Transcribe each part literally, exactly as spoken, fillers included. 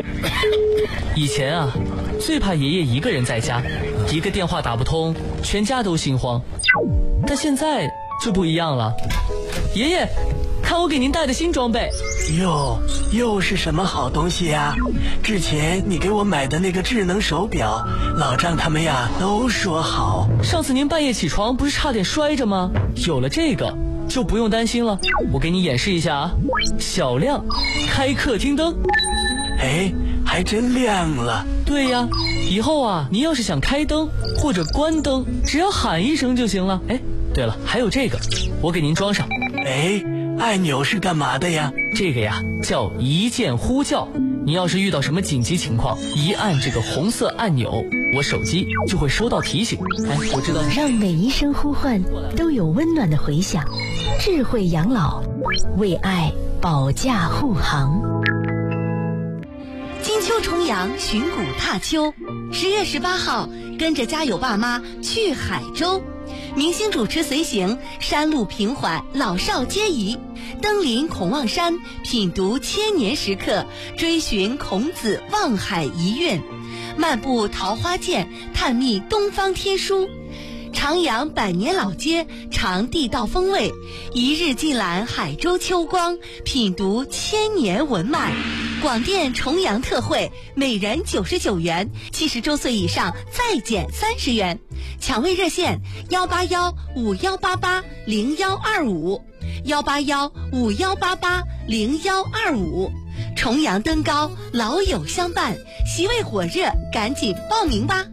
以前啊，最怕爷爷一个人在家，一个电话打不通，全家都心慌。但现在就不一样了，爷爷，看我给您带的新装备。 哟，又是什么好东西呀？之前你给我买的那个智能手表，老张他们呀都说好。 上次您半夜起床不是差点摔着吗？有了这个就不用担心了。我给你演示一下啊，小亮开客厅灯。 哎，还真亮了。 对呀，以后啊，您要是想开灯或者关灯，只要喊一声就行了。哎，对了，还有这个，我给您装上。 哎，按钮是干嘛的呀？ 这个呀叫一键呼叫。您要是遇到什么紧急情况，一按这个红色按钮，我手机就会收到提醒。哎，我知道。 让每一声呼唤都有温暖的回响。智慧养老，为爱保驾护航。 金秋重阳，寻古踏秋。十月十八号，跟着家有爸妈去海州。明星主持随行，山路平缓，老少皆宜。登临孔望山，品读千年石刻，追寻孔子望海遗韵；漫步桃花涧，探秘东方天书。徜徉百年老街，尝地道风味；一日尽览海州秋光，品读千年文脉。广电重阳特惠，每人九十九元，七十周岁以上再减三十元。抢位热线：幺八幺五幺八八零幺二五，幺八幺五幺八八零幺二五。重阳登高，老友相伴，席位火热，赶紧报名吧！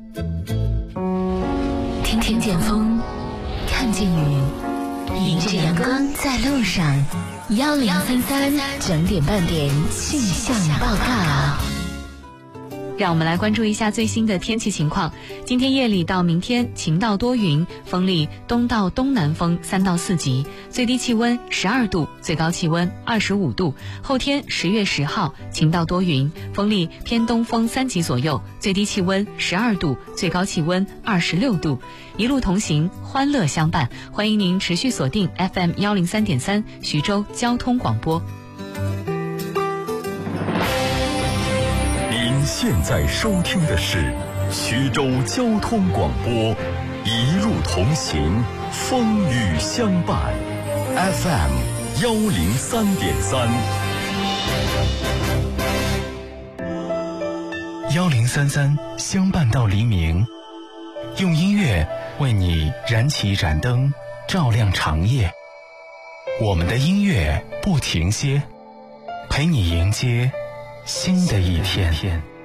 听听见风，看见雨，迎着阳光在路上。幺零三三整点半点气象报告。 让我们来关注一下最新的天气情况。今天夜里到明天晴到多云，风力东到东南风三到四级，最低气温十二度，最高气温二十五度。后天十月十号晴到多云，风力偏东风三级左右，最低气温十二度，最高气温二十六度。一路同行，欢乐相伴。欢迎您持续锁定 F M 幺零三点三徐州交通广播。 您现在收听的是徐州交通广播，一路同行，风雨相伴 ，F M 幺零三点三， 幺零三三相伴到黎明，用音乐为你燃起一盏灯，照亮长夜。我们的音乐不停歇，陪你迎接新的一天。